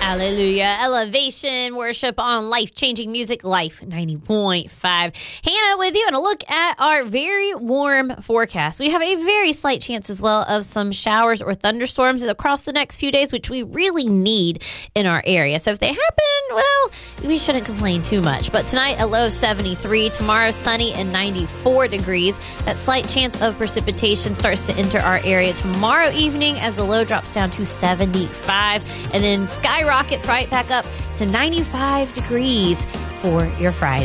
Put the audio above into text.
Hallelujah. Elevation worship on life-changing music, Life 90.5. Hannah with you, and a look at our very warm forecast. We have a very slight chance as well of some showers or thunderstorms across the next few days, which we really need in our area. So if they happen, well, we shouldn't complain too much. But tonight, a low of 73. Tomorrow, sunny and 94 degrees. That slight chance of precipitation starts to enter our area tomorrow evening as the low drops down to 75. And then skyrockets right back up to 95 degrees for your Friday.